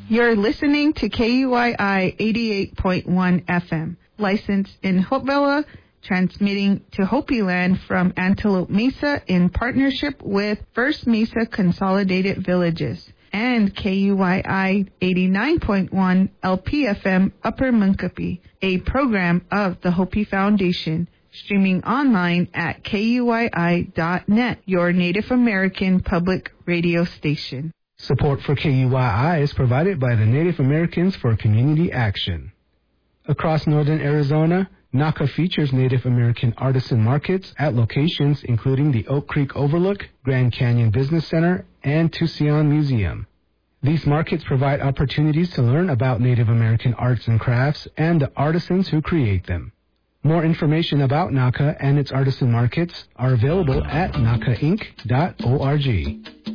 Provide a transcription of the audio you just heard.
You're listening to KUYI 88.1 FM, licensed in Hopevilla, transmitting to Hopi Land from Antelope Mesa in partnership with First Mesa Consolidated Villages, and KUYI 89.1 LPFM Upper Munkapi, a program of the Hopi Foundation, streaming online at KUYI.net, your Native American public radio station. Support for KUYI is provided by the Native Americans for Community Action. Across northern Arizona, NACA features Native American artisan markets at locations including the Oak Creek Overlook, Grand Canyon Business Center, and Tucson Museum. These markets provide opportunities to learn about Native American arts and crafts and the artisans who create them. More information about NACA and its artisan markets are available at nacainc.org.